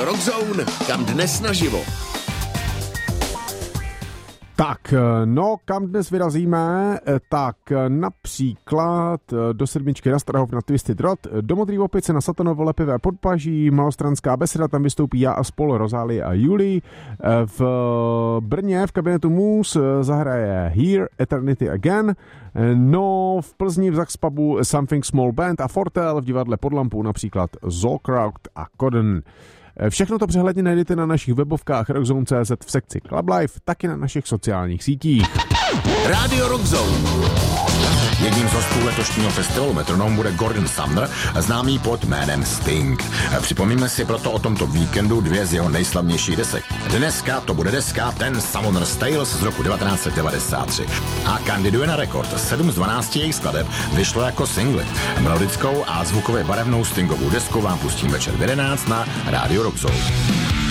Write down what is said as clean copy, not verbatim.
Radio Rock Zone, kam dnes naživo. Tak, no, kam dnes vyrazíme? Tak například do sedmičky na Strahov na Twisted Rod, do Modrý opice na Satanovo Lepivé podpaží, Malostranská beseda, tam vystoupí Já a spol, Rozálie a Julie. V Brně v kabinetu Moose zahraje Here, Eternity Again. No, v Plzni v Zaxpubu Something Small Band a Fortel, v divadle Pod lampou například Zolkraut a Koden. Všechno to přehledně najdete na našich webovkách rockzone.cz v sekci Club Life, taky na našich sociálních sítích. Radio Rock Zone. Jedním z hostů letošního festivalu Metronome bude Gordon Sumner, známý pod jménem Sting. Připomíme si proto o tomto víkendu dvě z jeho nejslavnějších desek. Dneska to bude deska Ten Summoner's Tales z roku 1993 a kandiduje na rekord. 7 z 12 jejich skladeb vyšlo jako singly. Melodickou a zvukově barevnou Stingovou desku vám pustím večer v 11 na Radio Rock Zone.